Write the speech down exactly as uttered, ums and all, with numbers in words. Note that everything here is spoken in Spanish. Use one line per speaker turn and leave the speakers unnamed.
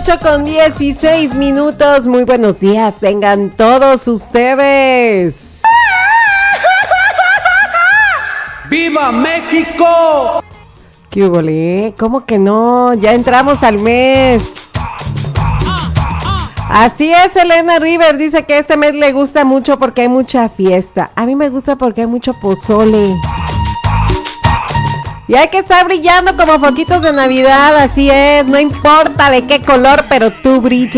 ocho con dieciséis minutos. Muy buenos días, tengan todos ustedes.
¡Viva México!
¿Qué hubo, le? ¿Cómo que no? Ya entramos al mes. Así es, Elena River dice que este mes le gusta mucho porque hay mucha fiesta. A mí me gusta porque hay mucho pozole. Y hay que estar brillando como foquitos de Navidad, así es. No importa de qué color, pero tú brillas.